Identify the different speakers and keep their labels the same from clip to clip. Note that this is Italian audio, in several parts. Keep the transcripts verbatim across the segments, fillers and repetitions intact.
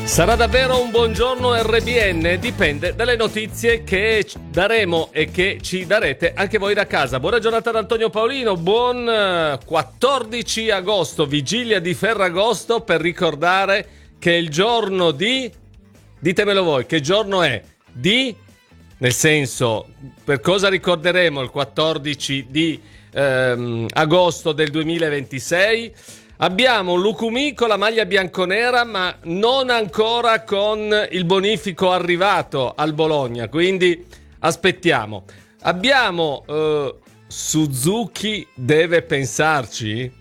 Speaker 1: Sarà davvero un buongiorno R B N? Dipende dalle notizie che daremo e che ci darete anche voi da casa. Buona giornata da Antonio Paolino, buon quattordici agosto, vigilia di Ferragosto, per ricordare che è il giorno di... Ditemelo voi, che giorno è? Di... Nel senso, per cosa ricorderemo il quattordici di ehm, agosto del duemilaventisei? Abbiamo Lucumì con la maglia bianconera, ma non ancora con il bonifico arrivato al Bologna, quindi aspettiamo. Abbiamo eh, Suzuki deve pensarci?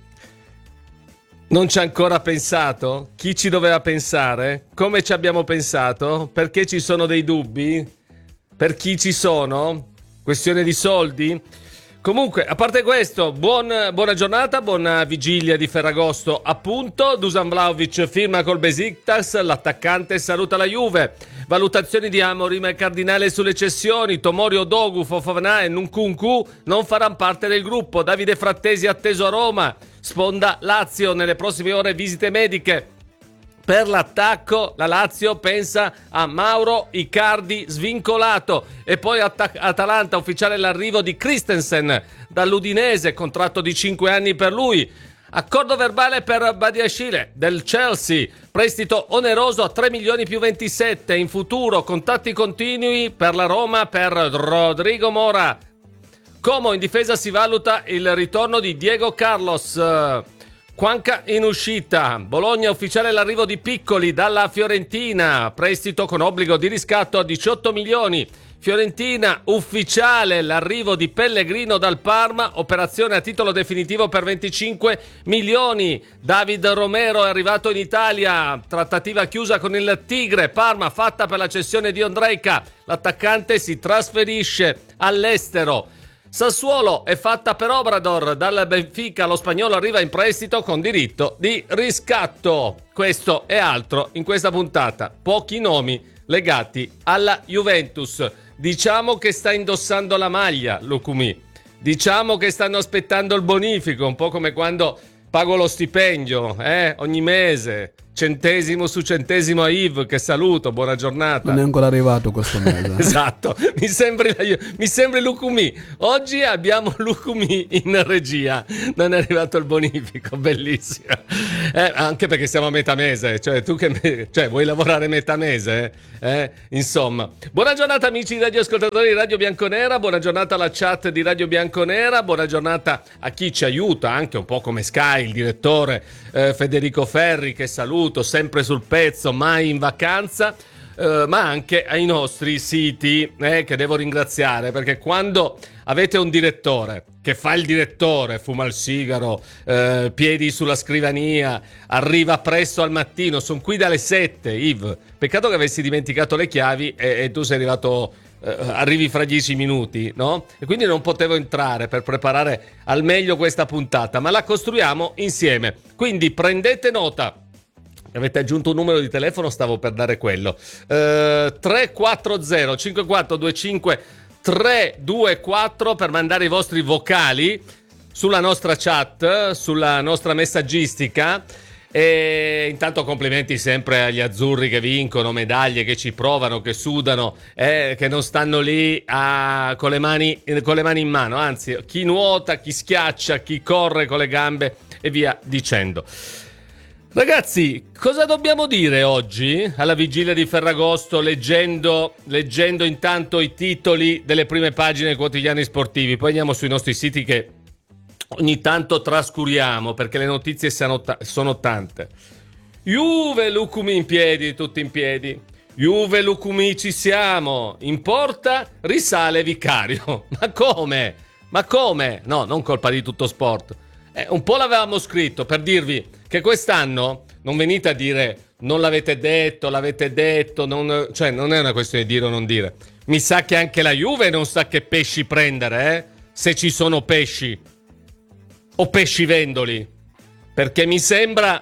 Speaker 1: Non ci ha ancora pensato? Chi ci doveva pensare? Come ci abbiamo pensato? Perché ci sono dei dubbi? Per chi ci sono? Questione di soldi? Comunque, a parte questo, buon, buona giornata, buona vigilia di Ferragosto, appunto. Dusan Vlahovic firma col Besiktas, l'attaccante saluta la Juve. Valutazioni di Amorim e Cardinale sulle cessioni. Tomori, Odogu, Fofana e Nkunku non faranno parte del gruppo. Davide Frattesi atteso a Roma. Sponda Lazio, nelle prossime ore visite mediche. Per l'attacco la Lazio pensa a Mauro Icardi svincolato, e poi At- Atalanta, ufficiale l'arrivo di Christensen dall'Udinese, contratto di cinque anni per lui. Accordo verbale per Badiashile del Chelsea, prestito oneroso a tre milioni più ventisette, in futuro contatti continui per la Roma per Rodrigo Mora. Como in difesa si valuta il ritorno di Diego Carlos. Quanca in uscita. Bologna, ufficiale l'arrivo di Piccoli dalla Fiorentina, prestito con obbligo di riscatto a diciotto milioni. Fiorentina, ufficiale l'arrivo di Pellegrino dal Parma, operazione a titolo definitivo per venticinque milioni. David Romero è arrivato in Italia, trattativa chiusa con il Tigre. Parma fatta per la cessione di Ondrejka, l'attaccante si trasferisce all'estero. Sassuolo è fatta per Obrador, dal Benfica lo spagnolo arriva in prestito con diritto di riscatto. Questo e altro in questa puntata, pochi nomi legati alla Juventus. Diciamo che sta indossando la maglia Lucumì, diciamo che stanno aspettando il bonifico, un po' come quando pago lo stipendio eh, ogni mese, centesimo su centesimo a Yves, che saluto, buona giornata.
Speaker 2: Non è ancora arrivato questo mese.
Speaker 1: Esatto, mi sembri, mi sembri Lucumì. Oggi abbiamo Lucumì in regia, non è arrivato il bonifico, bellissimo. Eh, anche perché siamo a metà mese, cioè tu che cioè, vuoi lavorare metà mese? Eh? Insomma, buona giornata amici radioascoltatori di Radio Bianconera, buona giornata alla chat di Radio Bianconera, buona giornata a chi ci aiuta, anche un po' come Sky, il direttore eh, Federico Ferri, che saluto, sempre sul pezzo, mai in vacanza, eh, ma anche ai nostri siti, eh, che devo ringraziare, perché quando avete un direttore che fa il direttore, fuma il sigaro, eh, piedi sulla scrivania, arriva presto al mattino, sono qui dalle sette, Yves, peccato che avessi dimenticato le chiavi e, e tu sei arrivato... Uh, arrivi fra dieci minuti, no? E quindi non potevo entrare per preparare al meglio questa puntata, ma la costruiamo insieme. Quindi prendete nota. Avete aggiunto un numero di telefono, stavo per dare quello. Uh, tre quattro zero cinque quattro due cinque tre due quattro per mandare i vostri vocali sulla nostra chat, sulla nostra messaggistica. E intanto complimenti sempre agli azzurri che vincono, medaglie, che ci provano, che sudano, eh, che non stanno lì a, con, le mani, con le mani in mano, anzi chi nuota, chi schiaccia, chi corre con le gambe e via dicendo. Ragazzi, cosa dobbiamo dire oggi alla vigilia di Ferragosto, leggendo, leggendo intanto i titoli delle prime pagine dei quotidiani sportivi? Poi andiamo sui nostri siti che ogni tanto trascuriamo perché le notizie sono, ta- sono tante. Juve, Lucumì in piedi, tutti in piedi. Juve, Lucumì, ci siamo. In porta risale Vicario. Ma come? Ma come? No, non colpa di Tutto Sport. Eh, un po' l'avevamo scritto per dirvi che quest'anno non venite a dire non l'avete detto, l'avete detto, non... cioè non è una questione di dire o non dire. Mi sa che anche la Juve non sa che pesci prendere, eh? Se ci sono pesci. O pescivendoli, perché mi sembra,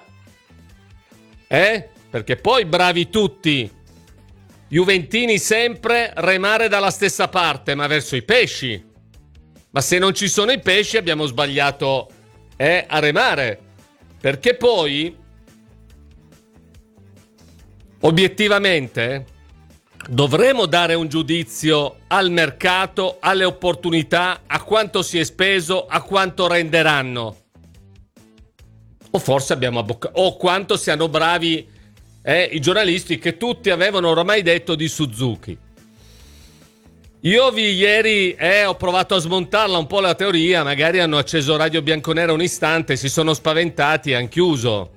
Speaker 1: eh? Perché poi bravi tutti, juventini sempre remare dalla stessa parte, ma verso i pesci. Ma se non ci sono i pesci abbiamo sbagliato, eh, a remare, perché poi Obiettivamente dovremo dare un giudizio al mercato, alle opportunità, a quanto si è speso, a quanto renderanno. O forse abbiamo abboccato, o quanto siano bravi eh, i giornalisti che tutti avevano oramai detto di Suzuki. Io vi ieri eh, ho provato a smontarla un po' la teoria, magari hanno acceso Radio Bianconera un istante, si sono spaventati e hanno chiuso.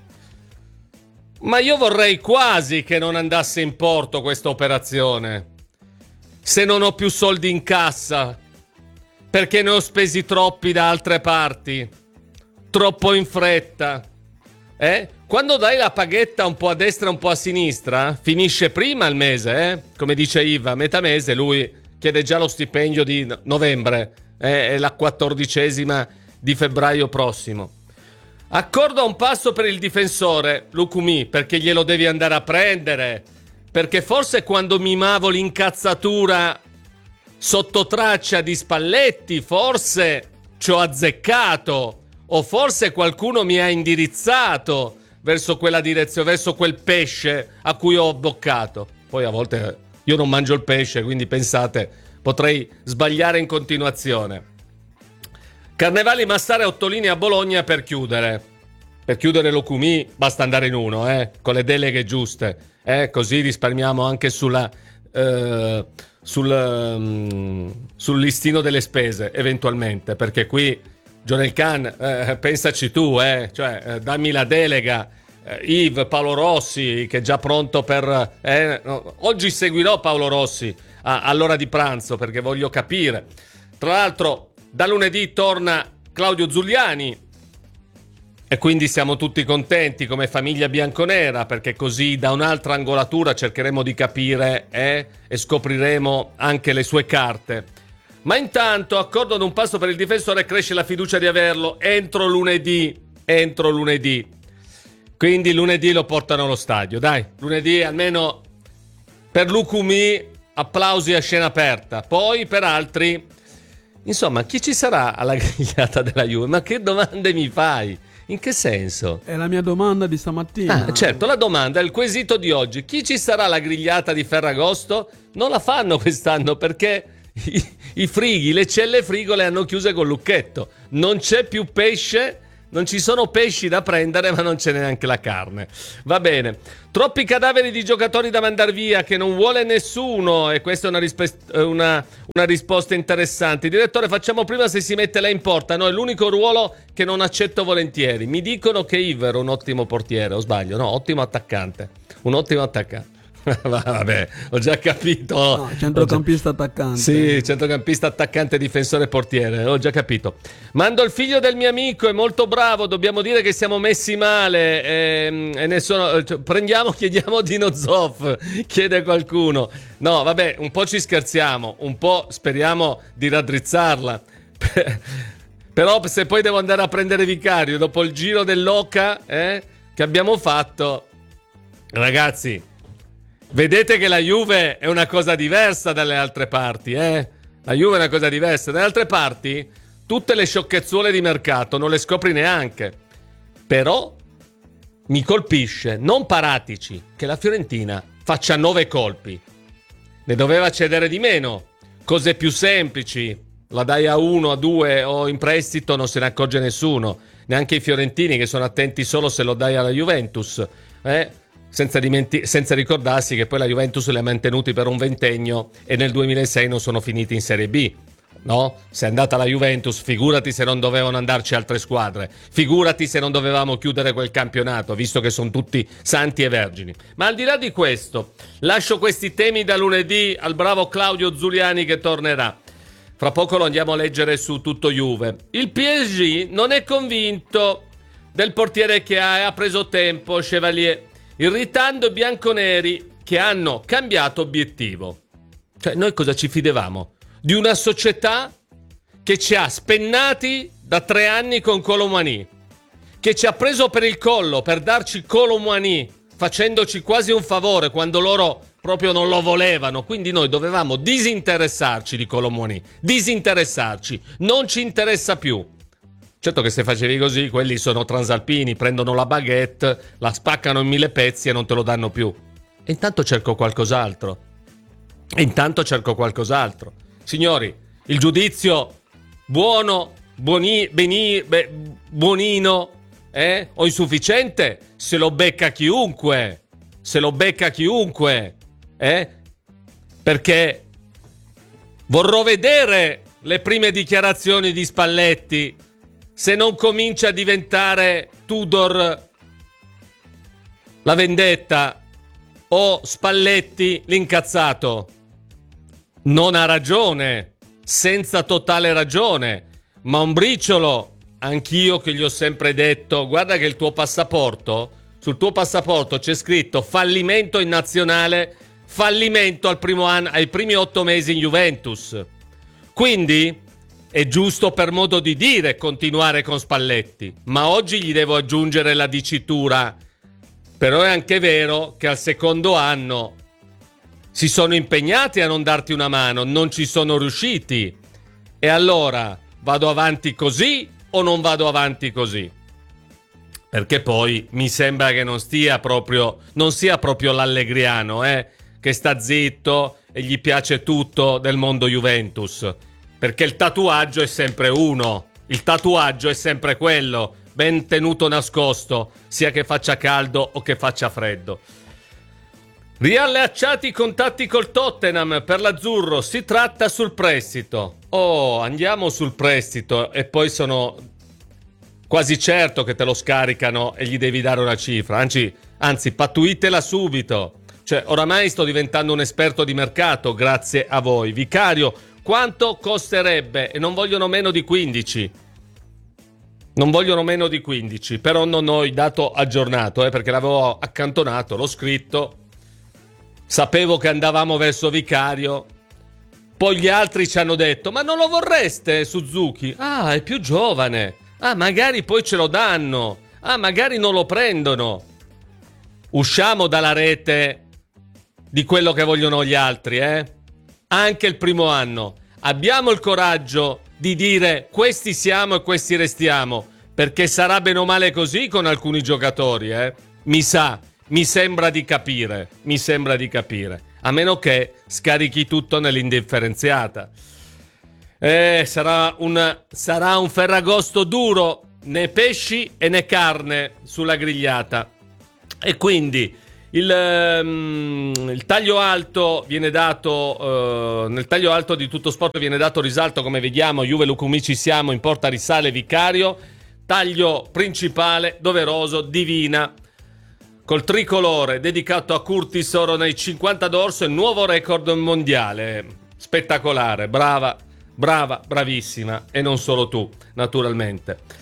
Speaker 1: Ma io vorrei quasi che non andasse in porto questa operazione, se non ho più soldi in cassa, perché ne ho spesi troppi da altre parti, troppo in fretta. Eh? Quando dai la paghetta un po' a destra e un po' a sinistra, finisce prima il mese, eh? Come dice Iva, a metà mese lui chiede già lo stipendio di novembre, eh? È la quattordicesima di febbraio prossimo. Accordo a un passo per il difensore, Lukumi, perché glielo devi andare a prendere, perché forse quando mimavo l'incazzatura sotto traccia di Spalletti, forse ci ho azzeccato, o forse qualcuno mi ha indirizzato verso quella direzione, verso quel pesce a cui ho boccato. Poi a volte io non mangio il pesce, quindi pensate, potrei sbagliare in continuazione. Carnevali Massara e Ottolini a Bologna per chiudere. Per chiudere Lukumi basta andare in uno, eh, con le deleghe giuste, eh, così risparmiamo anche sulla, eh, sul, um, sul listino delle spese, eventualmente, perché qui Jonel Khan, eh, pensaci tu, eh, cioè eh, dammi la delega, eh, Yves, Paolo Rossi, che è già pronto per... Eh, no, oggi seguirò Paolo Rossi a, all'ora di pranzo, perché voglio capire. Tra l'altro... Da lunedì torna Claudio Zuliani e quindi siamo tutti contenti come famiglia bianconera, perché così da un'altra angolatura cercheremo di capire eh, e scopriremo anche le sue carte. Ma intanto, accordo ad un passo per il difensore, cresce la fiducia di averlo entro lunedì, entro lunedì. Quindi lunedì lo portano allo stadio, dai, lunedì almeno per Lukumi applausi a scena aperta, poi per altri... Insomma, chi ci sarà alla grigliata della Juve? Ma che domande mi fai? In che senso?
Speaker 2: È la mia domanda di stamattina.
Speaker 1: Ah, certo, la domanda è il quesito di oggi. Chi ci sarà alla grigliata di Ferragosto? Non la fanno quest'anno perché i, i frighi, le celle frigo le hanno chiuse col lucchetto. Non c'è più pesce, non ci sono pesci da prendere, ma non c'è neanche la carne. Va bene. Troppi cadaveri di giocatori da mandar via che non vuole nessuno, e questa è una, rispe- una, una risposta interessante. Direttore, facciamo prima se si mette lei in porta. No, è l'unico ruolo che non accetto volentieri. Mi dicono che Iver è un ottimo portiere, o sbaglio? No, ottimo attaccante. Un ottimo attaccante. Vabbè, ho già capito.
Speaker 2: No, centrocampista
Speaker 1: già...
Speaker 2: attaccante.
Speaker 1: Sì, centrocampista attaccante, difensore portiere. Ho già capito. Mando il figlio del mio amico, è molto bravo. Dobbiamo dire che siamo messi male. E, e ne sono... cioè, prendiamo, chiediamo Dino Zoff. Chiede qualcuno. No, vabbè, un po' ci scherziamo. Un po' speriamo di raddrizzarla. Però se poi devo andare a prendere Vicario dopo il giro dell'Oca eh, che abbiamo fatto, ragazzi. Vedete che la Juve è una cosa diversa dalle altre parti, eh? La Juve è una cosa diversa. Dalle altre parti, tutte le sciocchezzuole di mercato non le scopri neanche. Però mi colpisce, non Paratici, che la Fiorentina faccia nove colpi. Ne doveva cedere di meno. Cose più semplici. La dai a uno, a due o in prestito, non se ne accorge nessuno. Neanche i fiorentini, che sono attenti solo se lo dai alla Juventus, eh? Senza, dimenti- senza ricordarsi che poi la Juventus li ha mantenuti per un ventennio e nel duemilasei non sono finiti in Serie B, no? Se è andata la Juventus, figurati se non dovevano andarci altre squadre, figurati se non dovevamo chiudere quel campionato, visto che sono tutti santi e vergini. Ma al di là di questo, lascio questi temi da lunedì al bravo Claudio Zuliani che tornerà. Fra poco lo andiamo a leggere su Tutto Juve. Il P S G non è convinto del portiere che ha, ha preso tempo, Chevalier, irritando i bianconeri che hanno cambiato obiettivo. Cioè, noi cosa ci fidevamo? Di una società che ci ha spennati da tre anni con Colomani, che ci ha preso per il collo per darci Colomani, facendoci quasi un favore quando loro proprio non lo volevano. Quindi noi dovevamo disinteressarci di Colomani, disinteressarci, non ci interessa più. Certo che se facevi così, quelli sono transalpini, prendono la baguette, la spaccano in mille pezzi e non te lo danno più. E intanto cerco qualcos'altro. E intanto cerco qualcos'altro. Signori, il giudizio buono, buoni, beni, be, buonino eh, o insufficiente se lo becca chiunque. Se lo becca chiunque. Eh? Perché vorrò vedere le prime dichiarazioni di Spalletti se non comincia a diventare Tudor la vendetta o Spalletti l'incazzato. Non ha ragione, senza totale ragione, ma un briciolo, anch'io che gli ho sempre detto, guarda che il tuo passaporto, sul tuo passaporto c'è scritto fallimento in nazionale, fallimento al primo anno, ai primi otto mesi in Juventus. Quindi è giusto per modo di dire continuare con Spalletti, ma oggi gli devo aggiungere la dicitura. Però è anche vero che al secondo anno si sono impegnati a non darti una mano, non ci sono riusciti. E allora vado avanti così o non vado avanti così? Perché poi mi sembra che non stia proprio, non sia proprio l'allegriano, eh, che sta zitto e gli piace tutto del mondo Juventus. Perché il tatuaggio è sempre uno, il tatuaggio è sempre quello, ben tenuto nascosto, sia che faccia caldo o che faccia freddo. Riallacciati i contatti col Tottenham per l'azzurro, si tratta sul prestito. Oh, andiamo sul prestito e poi sono quasi certo che te lo scaricano e gli devi dare una cifra. Anzi, anzi pattuitela subito. Cioè, oramai sto diventando un esperto di mercato grazie a voi. Vicario, quanto costerebbe? E non vogliono meno di quindici. Non vogliono meno di quindici, però non ho il dato aggiornato, eh, perché l'avevo accantonato, l'ho scritto. Sapevo che andavamo verso Vicario. Poi gli altri ci hanno detto, ma non lo vorreste Suzuki? Ah, è più giovane. Ah, magari poi ce lo danno. Ah, magari non lo prendono. Usciamo dalla rete di quello che vogliono gli altri, eh? Anche il primo anno. Abbiamo il coraggio di dire questi siamo e questi restiamo, perché sarà bene o male così con alcuni giocatori, eh? Mi sa, mi sembra di capire, mi sembra di capire. A meno che scarichi tutto nell'indifferenziata. Eh, sarà un, sarà un Ferragosto duro, né pesci e né carne sulla grigliata. E quindi il, um, il taglio alto viene dato, uh, nel taglio alto di Tutto Sport viene dato risalto, come vediamo, Juve Lucumi ci siamo, in porta risale Vicario, taglio principale, doveroso, Divina, col tricolore dedicato a Curtis Oro nei cinquanta d'orso, il nuovo record mondiale, spettacolare, brava, brava, bravissima, e non solo tu, naturalmente.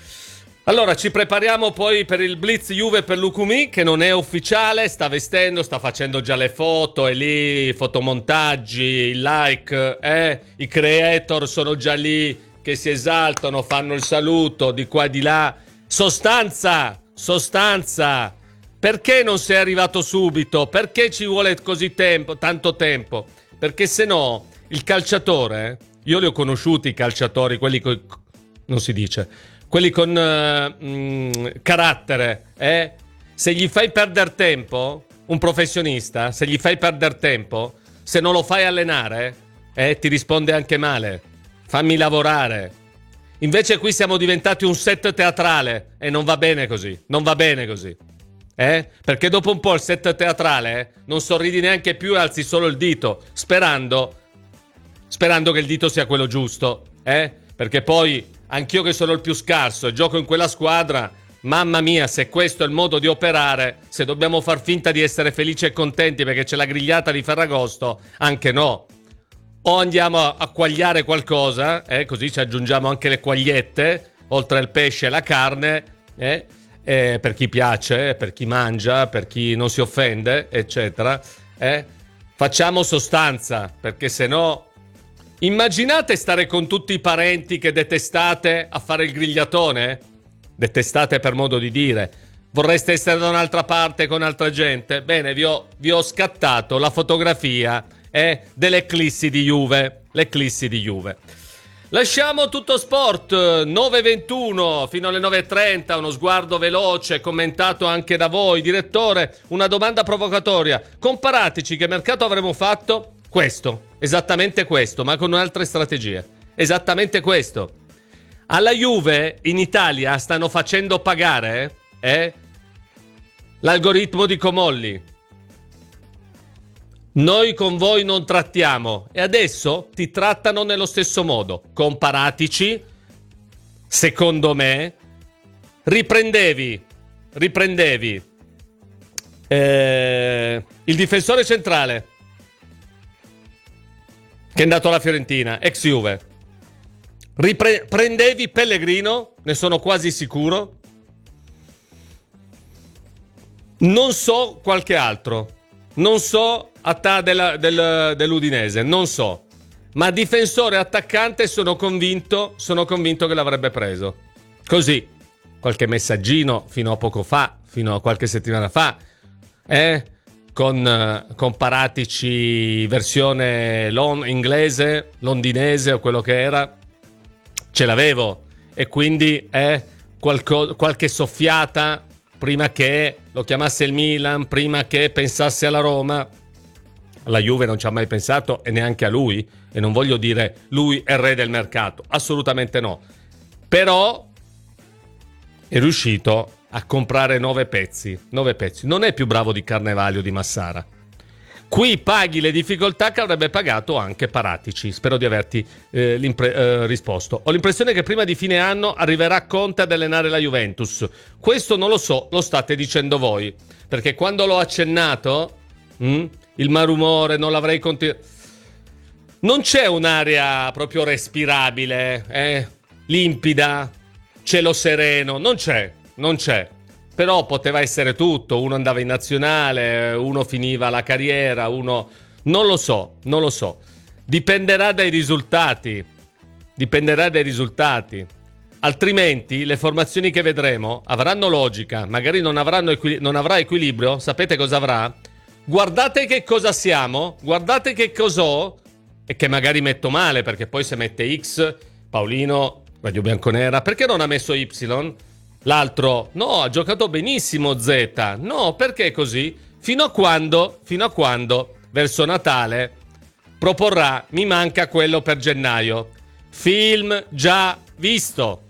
Speaker 1: Allora, ci prepariamo poi per il Blitz Juve per Lucumi, che non è ufficiale, sta vestendo, sta facendo già le foto, è lì, fotomontaggi, il like, eh? I creator sono già lì, che si esaltano, fanno il saluto di qua e di là. Sostanza, sostanza, perché non sei arrivato subito? Perché ci vuole così tempo, tanto tempo? Perché se no, il calciatore, io li ho conosciuti i calciatori, quelli con... non si dice... quelli con uh, mh, carattere, eh? Se gli fai perdere tempo, un professionista, se gli fai perdere tempo, se non lo fai allenare, eh, ti risponde anche male. Fammi lavorare. Invece qui siamo diventati un set teatrale e non va bene così, non va bene così. Eh? Perché dopo un po' il set teatrale eh, non sorridi neanche più e alzi solo il dito, sperando, sperando che il dito sia quello giusto, eh? Perché poi... anch'io che sono il più scarso e gioco in quella squadra, mamma mia, se questo è il modo di operare, se dobbiamo far finta di essere felici e contenti perché c'è la grigliata di Ferragosto, anche no. O andiamo a, a quagliare qualcosa, eh, così ci aggiungiamo anche le quagliette, oltre al pesce e la carne, eh, eh, per chi piace, per chi mangia, per chi non si offende, eccetera. Eh. Facciamo sostanza, perché se no... Immaginate stare con tutti i parenti che detestate a fare il grigliatone? Detestate per modo di dire. Vorreste essere da un'altra parte con altra gente? Bene, vi ho, vi ho scattato la fotografia eh, dell'eclissi di Juve. L'eclissi di Juve. Lasciamo tutto sport, nove e ventuno fino alle nove e trenta, uno sguardo veloce, commentato anche da voi. Direttore, una domanda provocatoria. Comparateci che mercato avremmo fatto? Questo, esattamente questo, ma con altre strategie. Esattamente questo. Alla Juve in Italia stanno facendo pagare eh, l'algoritmo di Comolli. Noi con voi non trattiamo e adesso ti trattano nello stesso modo. Comparatici, secondo me, riprendevi, riprendevi eh, il difensore centrale che è andato alla Fiorentina, ex Juve. Riprendevi Pellegrino, ne sono quasi sicuro. Non so qualche altro. Non so Attà della, del, dell'Udinese, non so. Ma difensore attaccante sono convinto, sono convinto che l'avrebbe preso. Così, qualche messaggino fino a poco fa, fino a qualche settimana fa, eh? Con uh, comparatici versione lon- inglese, londinese o quello che era, ce l'avevo. E quindi eh, qualco- qualche soffiata prima che lo chiamasse il Milan, prima che pensasse alla Roma. La Juve non ci ha mai pensato e neanche a lui, e non voglio dire lui è il re del mercato, assolutamente no, però è riuscito a comprare nove pezzi, nove pezzi, non è più bravo di Carnevale o di Massara. Qui paghi le difficoltà che avrebbe pagato anche Paratici. Spero di averti eh, eh, risposto. Ho l'impressione che prima di fine anno arriverà Conte ad allenare la Juventus. Questo non lo so, lo state dicendo voi, perché quando l'ho accennato mh, il malumore non l'avrei continuato. Non c'è un'area proprio respirabile, eh? Limpida, cielo sereno, non c'è, non c'è. Però poteva essere tutto, uno andava in nazionale, uno finiva la carriera, uno... Non lo so, non lo so. Dipenderà dai risultati, dipenderà dai risultati. Altrimenti le formazioni che vedremo avranno logica, magari non, avranno equi... non avrà equilibrio, sapete cosa avrà? Guardate che cosa siamo, guardate che cos'ho, e che magari metto male, perché poi se mette X, Paolino, Radio Bianconera, perché non ha messo Y? L'altro, no, ha giocato benissimo Z, no, perché così? Fino a quando, fino a quando, verso Natale, proporrà, mi manca quello per gennaio, film già visto.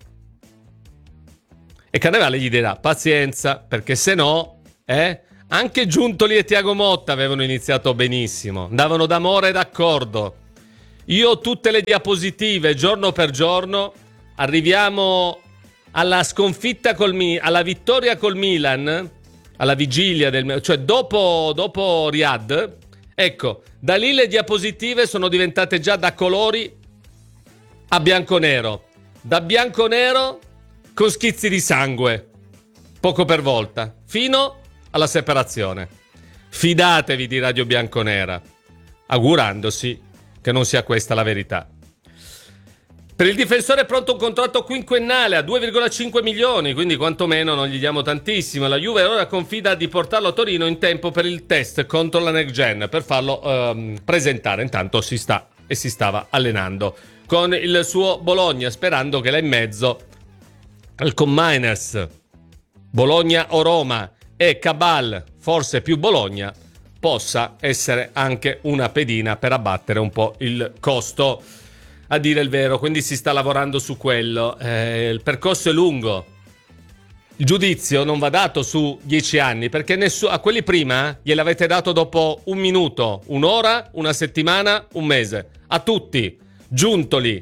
Speaker 1: E Carnevale gli dirà, pazienza, perché se no, eh... Anche Giuntoli e Tiago Motta avevano iniziato benissimo, andavano d'amore e d'accordo. Io ho tutte le diapositive, giorno per giorno, arriviamo alla sconfitta col Mi- alla vittoria col Milan, alla vigilia del... cioè dopo, dopo Riyadh, ecco, da lì le diapositive sono diventate già da colori a bianco-nero, da bianco-nero con schizzi di sangue, poco per volta, fino alla separazione. Fidatevi di Radio Bianconera, augurandosi che non sia questa la verità. Per il difensore è pronto un contratto quinquennale a due virgola cinque milioni, quindi quantomeno non gli diamo tantissimo. La Juve ora confida di portarlo a Torino in tempo per il test contro la Next Gen, per farlo ehm, presentare. Intanto si sta e si stava allenando con il suo Bologna, sperando che là in mezzo al Combiners, Bologna o Roma, e Cabal, forse più Bologna, possa essere anche una pedina per abbattere un po' il costo, a dire il vero. Quindi si sta lavorando su quello. Eh, il percorso è lungo. Il giudizio non va dato su dieci anni, perché nessu- a quelli prima gliel'avete dato dopo un minuto, un'ora, una settimana, un mese. A tutti. Giuntoli,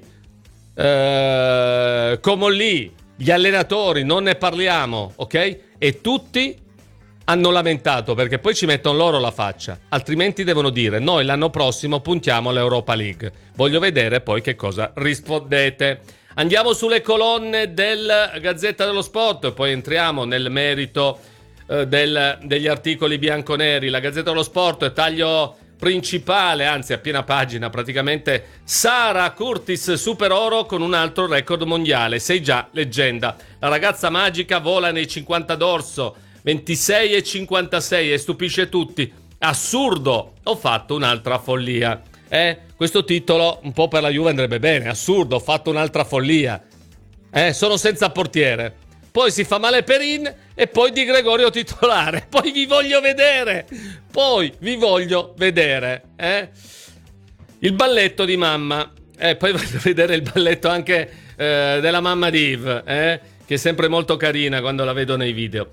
Speaker 1: eh, Comolli, gli allenatori, non ne parliamo, ok? E tutti hanno lamentato, perché poi ci mettono loro la faccia, altrimenti devono dire noi l'anno prossimo puntiamo all'Europa League. Voglio vedere poi che cosa rispondete. Andiamo sulle colonne del Gazzetta dello Sport, poi entriamo nel merito eh, del, degli articoli bianconeri. La Gazzetta dello Sport, taglio principale, anzi a piena pagina praticamente, Sara Curtis super oro con un altro record mondiale. Sei già leggenda, la ragazza magica vola nei cinquanta d'orso, ventisei e cinquantasei, e stupisce tutti. Assurdo, ho fatto un'altra follia. Eh, questo titolo un po' per la Juve andrebbe bene. Assurdo, ho fatto un'altra follia. Eh, sono senza portiere. Poi si fa male Perin e poi Di Gregorio titolare. Poi vi voglio vedere. Poi vi voglio vedere. Eh? Il balletto di mamma. Eh, poi voglio vedere il balletto anche eh, della mamma di Yves, eh? Che è sempre molto carina quando la vedo nei video.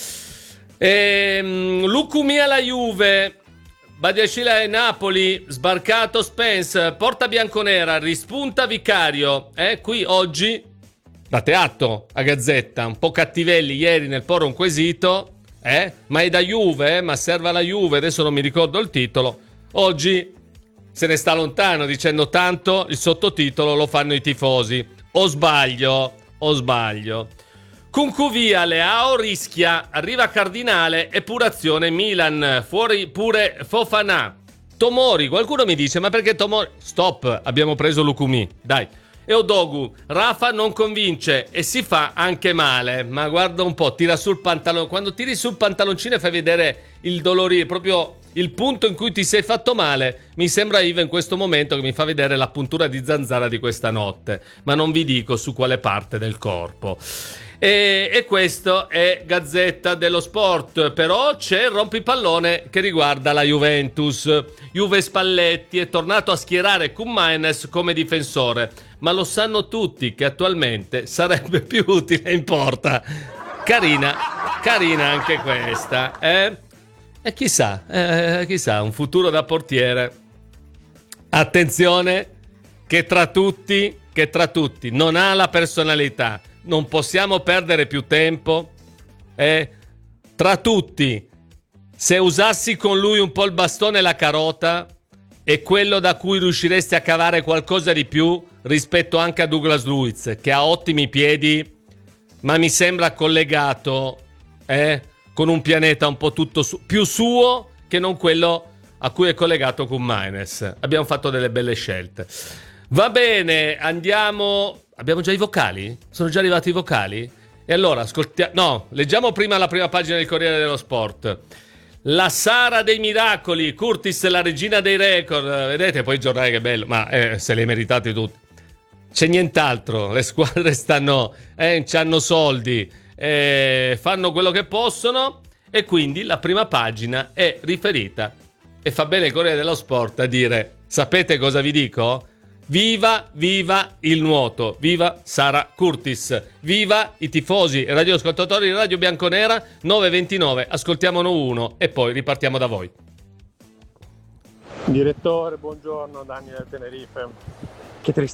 Speaker 1: Ehm, Lucumi alla Juve. Badiashile e Napoli, sbarcato Spence, porta bianconera, rispunta Vicario. Eh, qui oggi, date atto a Gazzetta, un po' cattivelli ieri nel porre un quesito, eh, ma è da Juve, eh, ma serve alla Juve, adesso non mi ricordo il titolo. Oggi se ne sta lontano dicendo tanto, il sottotitolo lo fanno i tifosi. O sbaglio, o sbaglio. Concuvia, Leao rischia, arriva Cardinale, epurazione Milan, fuori pure Fofana. Tomori, qualcuno mi dice, ma perché Tomori? Stop, abbiamo preso Lucumi, dai. E Odogu, Rafa non convince e si fa anche male, ma guarda un po', tira sul pantalone, quando tiri sul pantaloncino e fai vedere il dolore, proprio il punto in cui ti sei fatto male, mi sembra Ive in questo momento che mi fa vedere la puntura di zanzara di questa notte, ma non vi dico su quale parte del corpo. E, e questo è Gazzetta dello Sport. Però c'è il rompipallone che riguarda la Juventus. Juve Spalletti è tornato a schierare Koumainis come difensore, ma lo sanno tutti che attualmente sarebbe più utile in porta. Carina, carina anche questa, eh? E chissà, eh, chissà, un futuro da portiere. Attenzione che tra tutti, che tra tutti non ha la personalità. Non possiamo perdere più tempo. Eh? Tra tutti, se usassi con lui un po' il bastone e la carota, è quello da cui riusciresti a cavare qualcosa di più rispetto anche a Douglas Luiz, che ha ottimi piedi, ma mi sembra collegato eh, con un pianeta un po' tutto su- più suo che non quello a cui è collegato Koumainis. Abbiamo fatto delle belle scelte. Va bene, andiamo... Abbiamo già i vocali? Sono già arrivati i vocali? E allora, ascoltiamo... No, leggiamo prima la prima pagina del Corriere dello Sport. La Sara dei miracoli, Curtis la regina dei record. Vedete poi il giornale che bello, ma eh, se li meritate tutti. C'è nient'altro, le squadre stanno... Eh, c'hanno soldi, eh, fanno quello che possono e quindi la prima pagina è riferita. E fa bene il Corriere dello Sport a dire, sapete cosa vi dico? Viva, viva il nuoto, viva Sara Curtis, viva i tifosi e radioascoltatori di Radio Bianconera. Nove e ventinove, ascoltiamone uno e poi ripartiamo da voi.
Speaker 3: Direttore, buongiorno, Dani del Tenerife. Che tristezza.